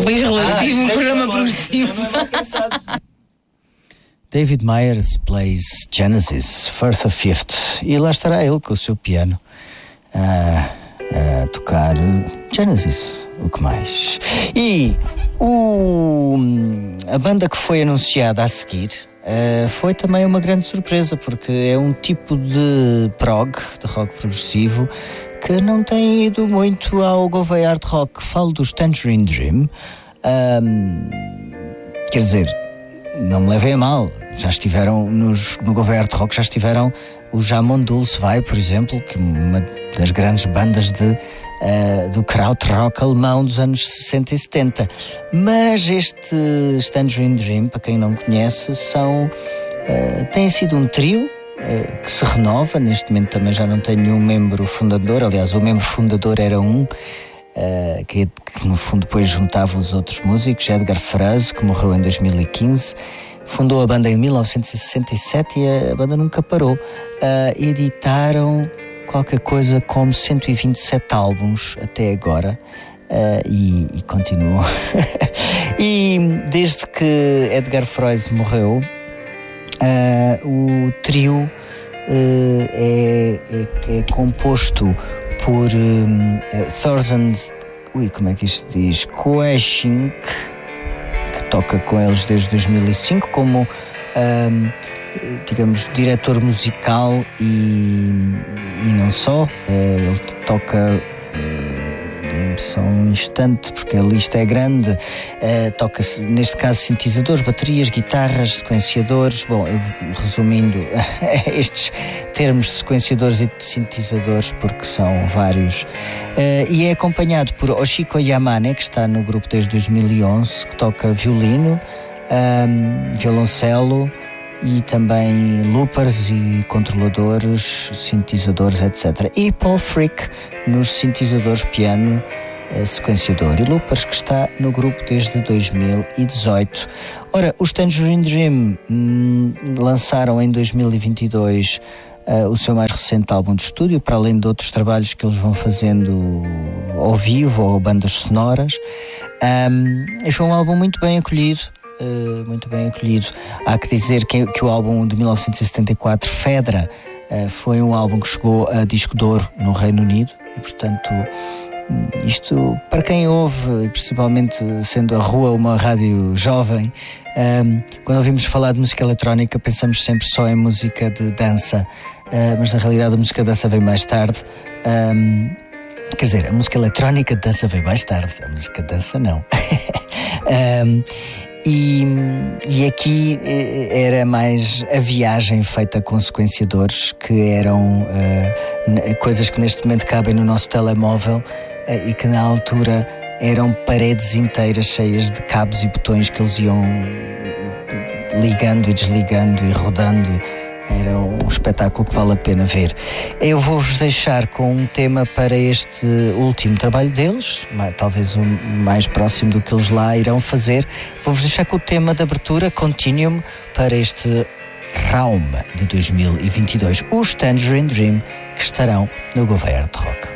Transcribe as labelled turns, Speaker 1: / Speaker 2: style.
Speaker 1: Talvez relativo, um programa progressivo.
Speaker 2: David Myers plays Genesis, 4th or 5th, e lá estará ele com o seu piano a tocar Genesis, o que mais? E a banda que foi anunciada a seguir foi também uma grande surpresa, porque é um tipo de de rock progressivo, que não tem ido muito ao Gouveia Art Rock. Falo dos Tangerine Dream. Quer dizer, não me levem a mal, já estiveram no Gouveia Art Rock, já estiveram o Jamon Dulce Vai, por exemplo, que é uma das grandes bandas do krautrock alemão dos anos 60 e 70. Mas estes Tangerine Dream, para quem não conhece, têm sido um trio que se renova. Neste momento também já não tem nenhum membro fundador. Aliás, o membro fundador era que no fundo depois juntava os outros músicos, Edgar Froese, que morreu em 2015. Fundou a banda em 1967 e a banda nunca parou. Editaram qualquer coisa como 127 álbuns até agora, e continuam. E desde que Edgar Froese morreu, o trio é composto por Thorsten, como é que isto diz? Koeschink, que toca com eles desde 2005 como digamos, diretor musical e não só. Ele toca, só um instante porque a lista é grande, toca neste caso sintetizadores, baterias, guitarras, sequenciadores. Bom, resumindo estes termos de sequenciadores e de sintetizadores, porque são vários, e é acompanhado por Oshiko Yamane, que está no grupo desde 2011, que toca violino, violoncelo e também loopers e controladores, sintetizadores, etc. E Paul Frick nos sintetizadores, piano, sequenciador e loopers, que está no grupo desde 2018. Ora, os Tangerine Dream lançaram em 2022 o seu mais recente álbum de estúdio, para além de outros trabalhos que eles vão fazendo ao vivo ou bandas sonoras. E foi um álbum muito bem acolhido. Há que dizer que o álbum de 1974, Fedra, foi um álbum que chegou a disco de ouro no Reino Unido, e portanto isto, para quem ouve, principalmente sendo a Rua uma rádio jovem, quando ouvimos falar de música eletrónica pensamos sempre só em música de dança, mas na realidade a música de dança vem mais tarde. Quer dizer, a música eletrónica de dança vem mais tarde, a música de dança não. E aqui era mais a viagem feita com sequenciadores, que eram coisas que neste momento cabem no nosso telemóvel, e que na altura eram paredes inteiras cheias de cabos e botões que eles iam ligando e desligando e rodando. Era um espetáculo que vale a pena ver. Eu vou-vos deixar com um tema para este último trabalho deles, talvez o mais próximo do que eles lá irão fazer. Vou-vos deixar com o tema de abertura, Continuum, para este Raum de 2022. Os Tangerine Dream, que estarão no Gouveia Art Rock.